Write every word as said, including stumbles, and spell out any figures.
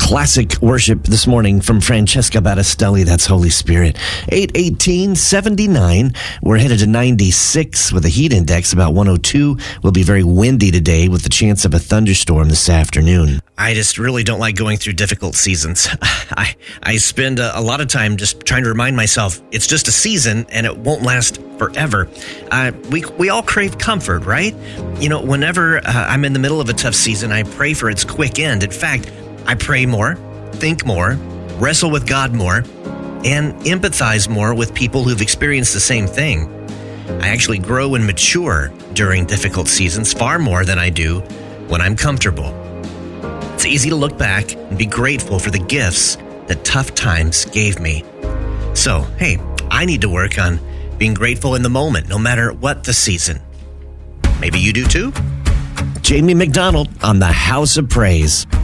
Classic worship this morning from Francesca Battistelli. That's Holy Spirit. eight eighteen seventy-nine. We're headed to ninety-six with a heat index about one oh two. Will be very windy today with the chance of a thunderstorm this afternoon. I just really don't like going through difficult seasons. I I spend a, a lot of time just trying to remind myself it's just a season and it won't last forever. Uh, we we all crave comfort, right? You know, whenever uh, I'm in the middle of a tough season, I pray for its quick end. In fact, I pray more, think more, wrestle with God more, and empathize more with people who've experienced the same thing. I actually grow and mature during difficult seasons far more than I do when I'm comfortable. It's easy to look back and be grateful for the gifts that tough times gave me. So, hey, I need to work on being grateful in the moment, no matter what the season. Maybe you do too? Jamie McDonald on the House of Praise.